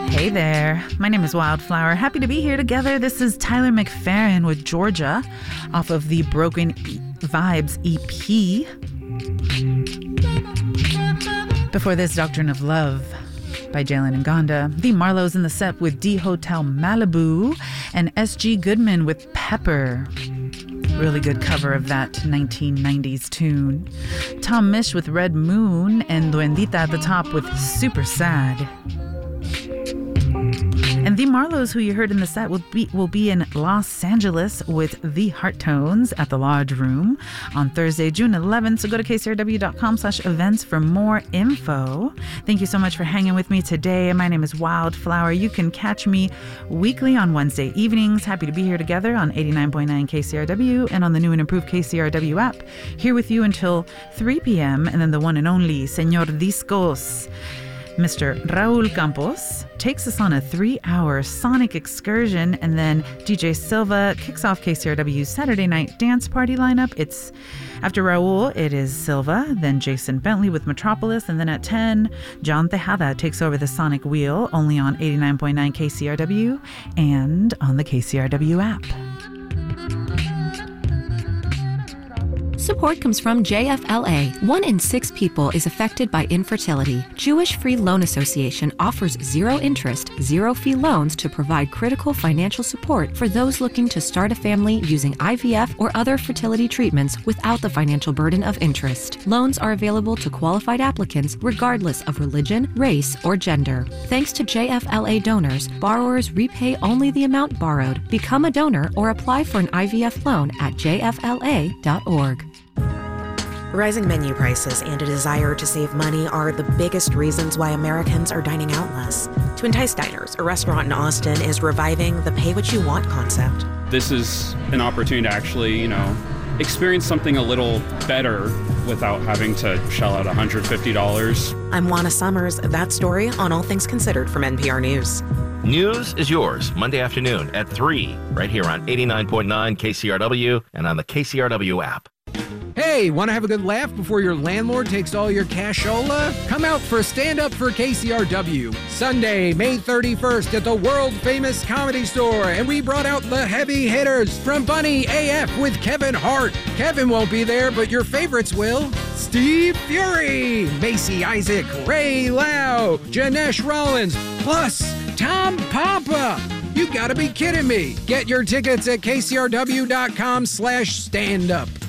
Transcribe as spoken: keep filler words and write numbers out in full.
Hey there, my name is Wildflower. Happy to be here together. This is Tyler McFerrin with Georgia off of the Broken Vibes E P. Before this, Doctrine of Love by Jalen Ngonda. The Marlows in the set with D Hotel Malibu and S G Goodman with Pepper. Really good cover of that nineteen nineties tune. Tom Misch with Red Moon and Duendita at the top with Super Sad. And the Marlows, who you heard in the set, will be will be in Los Angeles with the Hearttones at the Lodge Room on Thursday, June eleventh. So go to k c r w dot com slash events for more info. Thank you so much for hanging with me today. My name is Wildflower. You can catch me weekly on Wednesday evenings. Happy to be here together on eighty-nine point nine K C R W and on the new and improved K C R W app. Here with you until three p.m. And then the one and only Señor Discos, Mister Raul Campos, takes us on a three-hour sonic excursion, and then D J Silva kicks off K C R W's Saturday night dance party lineup. It's after Raul, it is Silva, then Jason Bentley with Metropolis, and then at ten, John Tejada takes over the sonic wheel, only on eighty-nine point nine K C R W and on the K C R W app. Support comes from J F L A. One in six people is affected by infertility. Jewish Free Loan Association offers zero interest, zero fee loans to provide critical financial support for those looking to start a family using I V F or other fertility treatments without the financial burden of interest. Loans are available to qualified applicants regardless of religion, race, or gender. Thanks to J F L A donors, borrowers repay only the amount borrowed. Become a donor or apply for an I V F loan at j f l a dot org. Rising menu prices and a desire to save money are the biggest reasons why Americans are dining out less. To entice diners, a restaurant in Austin is reviving the pay-what-you-want concept. This is an opportunity to actually, you know, experience something a little better without having to shell out one hundred fifty dollars. I'm Juana Summers. That story on All Things Considered from N P R News. News is yours Monday afternoon at three, right here on eighty-nine point nine K C R W and on the K C R W app. Hey, want to have a good laugh before your landlord takes all your cashola? Come out for Stand Up for K C R W, Sunday, May thirty-first at the world-famous Comedy Store, and we brought out the heavy hitters from Bunny A F with Kevin Hart. Kevin won't be there, but your favorites will. Steve Fury, Macy Isaac, Ray Lau, Janesh Rollins, plus Tom Papa. You gotta be kidding me. Get your tickets at k c r w dot com slash stand up.